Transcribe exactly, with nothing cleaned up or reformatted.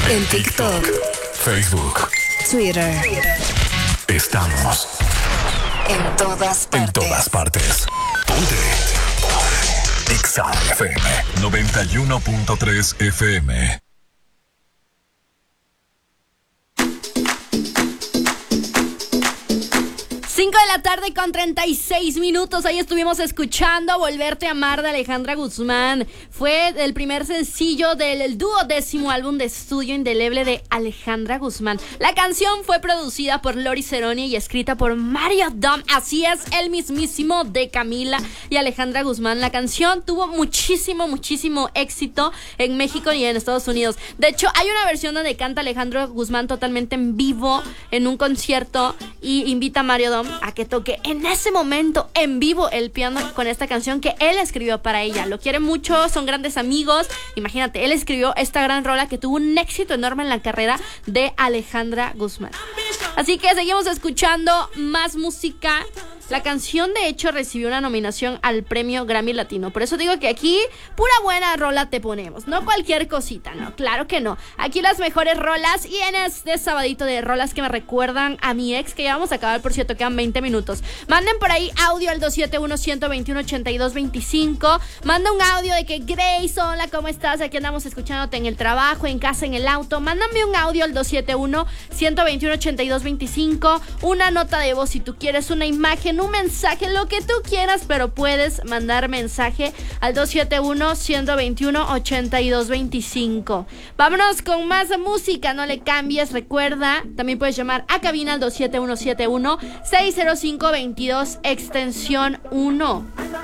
En TikTok, Facebook, Twitter. Estamos en todas partes. En todas partes. Ponte. Exa F M noventa y uno punto tres F M. cinco de la tarde con treinta y seis minutos. Ahí estuvimos escuchando Volverte a Amar de Alejandra Guzmán. Fue el primer sencillo del duodécimo álbum de estudio Indeleble de Alejandra Guzmán. La canción fue producida por Lori Ceroni y escrita por Mario Dom. Así es, el mismísimo de Camila y Alejandra Guzmán. La canción tuvo muchísimo, muchísimo éxito en México y en Estados Unidos. De hecho, hay una versión donde canta Alejandra Guzmán totalmente en vivo en un concierto y invita a Mario Dom a que toque en ese momento en vivo el piano con esta canción que él escribió para ella. Lo quiere mucho, son grandes amigos. Imagínate, él escribió esta gran rola que tuvo un éxito enorme en la carrera de Alejandra Guzmán. Así que seguimos escuchando más música. La canción, de hecho, recibió una nominación al premio Grammy Latino. Por eso digo que aquí pura buena rola te ponemos. No cualquier cosita, no, claro que no. Aquí las mejores rolas y en este sabadito de rolas que me recuerdan a mi ex, que ya vamos a acabar, por cierto, quedan veinte minutos. Manden por ahí audio al dos siete uno, uno dos uno, ocho dos dos cinco. Manda un audio de que Grace, hola, ¿cómo estás? Aquí andamos escuchándote en el trabajo, en casa, en el auto. Mándame un audio al dos siete uno, uno dos uno, ocho dos dos cinco. Una nota de voz si tú quieres, una imagen, un mensaje, lo que tú quieras, pero puedes mandar mensaje al dos siete uno, uno dos uno, ocho dos dos cinco. Vámonos con más música, no le cambies. Recuerda, también puedes llamar a cabina al dos siete uno siete uno, seis cero cinco dos dos, extensión uno.